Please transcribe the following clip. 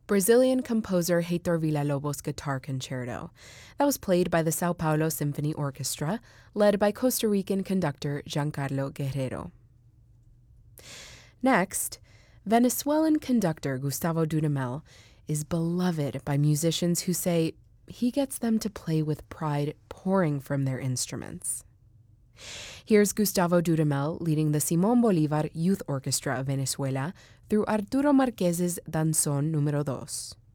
Brazilian composer Heitor Villa-Lobos' Guitar Concerto, that was played by the Sao Paulo Symphony Orchestra, led by Costa Rican conductor Giancarlo Guerrero. Next, Venezuelan conductor Gustavo Dudamel is beloved by musicians who say he gets them to play with pride pouring from their instruments. Here's Gustavo Dudamel leading the Simón Bolívar Youth Orchestra of Venezuela through Arturo Márquez's Danzón Número 2.